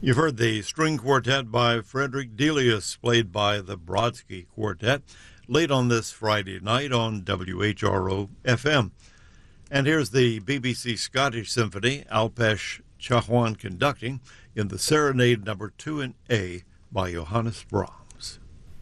You've heard the string quartet by Frederick Delius, played by the Brodsky Quartet, late on this Friday night on WHRO FM. And here's the BBC Scottish Symphony, Alpesh Chauhan conducting in the Serenade No. 2 in A by Johannes Brahms.